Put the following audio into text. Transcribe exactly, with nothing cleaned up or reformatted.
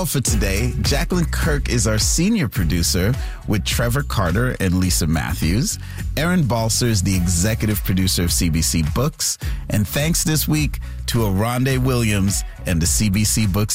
For today, Jacqueline Kirk is our senior producer with Trevor Carter and Lisa Matthews. Aaron Balser is the executive producer of C B C Books. And thanks this week to Aronde Williams and the C B C Books